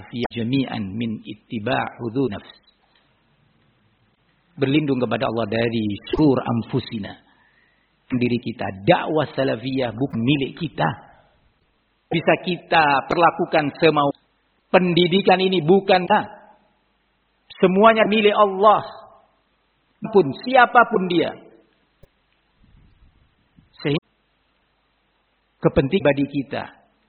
afiyah jami'an min ittiba' hudud nafs. Berlindung kepada Allah dari syurur anfusina. Diri kita. Dakwah salafiyah bukan milik kita. Bisa kita perlakukan semau. Pendidikan ini bukan kita. Semuanya milik Allah. Pun siapapun dia. Sehingga kepentingan bagi kita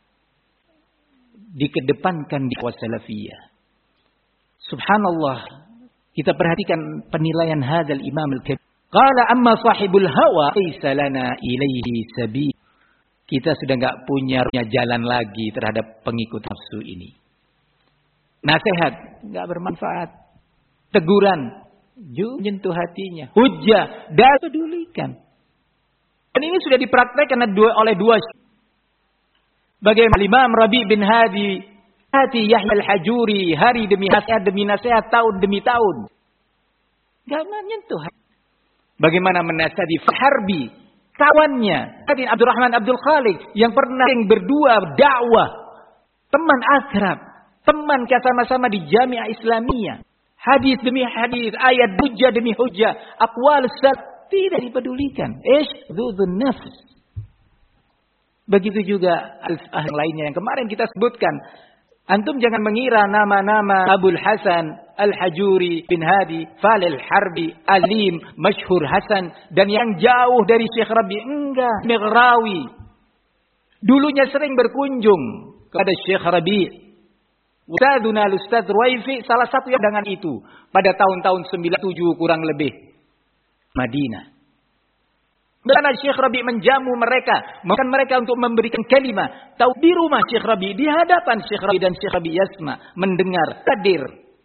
dikedepankan di dakwah salafiyah. Subhanallah. Kita perhatikan penilaian hadzal Imam al-Kabir. Qala amma sahibul hawa laisa lana ilaihi sabil. Kita sudah enggak punya jalan lagi terhadap pengikut nafsu ini. Nasihat enggak bermanfaat. Teguran menyentuh hatinya. Hujjah dan pedulikan. Dan ini sudah dipraktekkan oleh dua. Bagaimana Imam Rabi' bin Hadi Yahya al-Hajuri hari demi nasihat tahun demi tahun. Gak menyentuh. Bagaimana menasihati Harbi, kawannya Hadin Abdurrahman Abdul Khaliq yang pernah berdua dakwah, teman akrab, teman sama-sama di Jamiah Islamiyah. Hadis demi hadis, ayat hujjah demi hujjah, aqwal salaf tidak dipedulikan. Dzudun nafs. Begitu juga yang lainnya yang kemarin kita sebutkan. Antum jangan mengira nama-nama Abul Hasan, Al-Hajuri bin Hadi, Falil Harbi, Alim, Masyhur Hasan, dan yang jauh dari Syekh Rabi. Enggak. Mighrawi. Dulunya sering berkunjung kepada Syekh Rabi. Ustadzuna Al-Ustadz Ruwaifi, salah satu yang dengan itu. Pada tahun-tahun 97 kurang lebih. Madinah. Karena Syekh Rabi menjamu mereka. Makan mereka untuk memberikan kalimah. Tahu di rumah Syekh Rabi. Di hadapan Syekh Rabi dan Syekh Rabi Yasma. Mendengar. Hadir.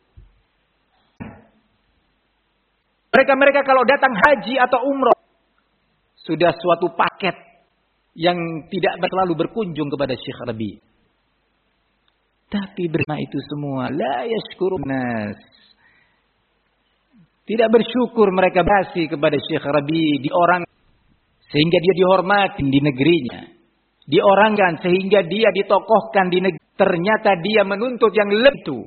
Mereka kalau datang haji atau umroh. Sudah suatu paket. Yang tidak selalu berkunjung kepada Syekh Rabi. Tapi bersama itu semua. La yashkurun nas. Tidak bersyukur mereka kasih kepada Syekh Rabi. Di orang. Sehingga dia dihormati di negerinya. Diorangkan sehingga dia ditokohkan di negeri. Ternyata dia menuntut yang lebih.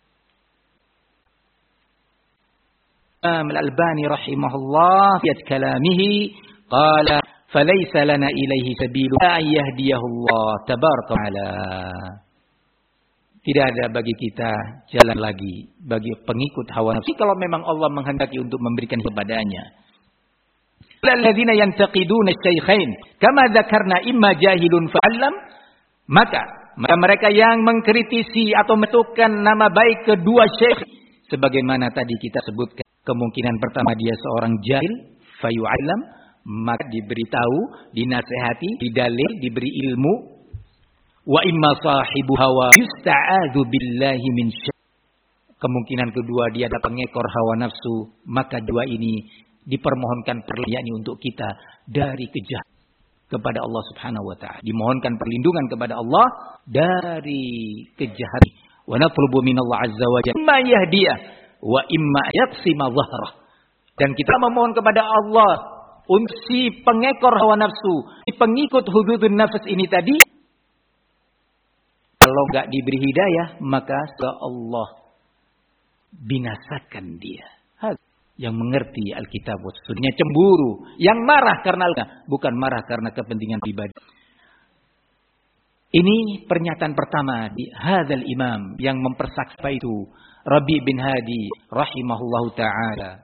Al-Albani rahimahullah. Fiat kalamihi. Qala. Falaysa lana ilaihi sabilu. La yahdiyahullah. Tabaraka ta'ala. Tidak ada bagi kita jalan lagi. Bagi pengikut hawa nafsu. Kalau memang Allah menghendaki untuk memberikan kepadanya. Alladzina yantaqiduna asy-syaikhain kama dzakarna imma jahilun fa'allam, maka mereka yang mengkritisi atau menentukan nama baik kedua syekh sebagaimana tadi kita sebutkan, kemungkinan pertama dia seorang jahil fayu'allam, maka diberitahu, dinasihati, didalil, diberi ilmu. Wa imma sahibu hawa yusta'adzu billahi min syarr, kemungkinan kedua dia ada pengekor hawa nafsu, maka dua ini dipermohonkan perlindungan untuk kita dari kejahatan kepada Allah Subhanahu wa taala. Dimohonkan perlindungan kepada Allah dari kejahatan. Wa natlubu minallah azza wa jalla imma yahdiyah wa imma yaqsima dhahrah. Dan kita memohon kepada Allah untuk si pengekor hawa nafsu, si pengikut hududun nafs ini tadi, kalau enggak diberi hidayah, maka Allah binasakan dia. Yang mengerti Alkitab wa Sunnah cemburu, yang marah karena bukan marah karena kepentingan pribadi. Ini pernyataan pertama di hadzal imam yang mempersaksi itu Rabi bin Hadi rahimahullahu taala.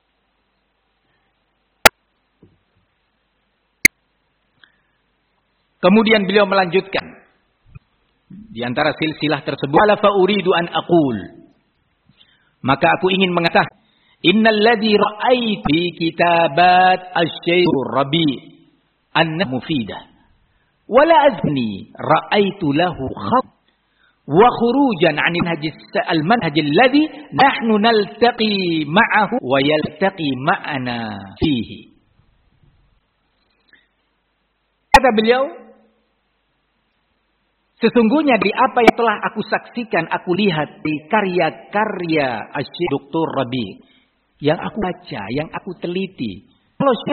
Kemudian beliau melanjutkan di antara silsilah tersebut, ala fa uridu an aqul, maka aku ingin mengatakan, innal ladzi ra'aitu fi kitabat asy-syaikh Rabi' anna mufidah wa la azni ra'aitu lahu khat wa khurujan 'an al-manhaj alladhi nahnu naltaqi ma'ahu wa yaltaqi ma'ana fihi. Kata beliau, sesungguhnya dari apa yang telah aku saksikan, aku lihat di karya-karya Asy-Syaikh Dr. Rabi', yang aku baca, yang aku teliti. Kalau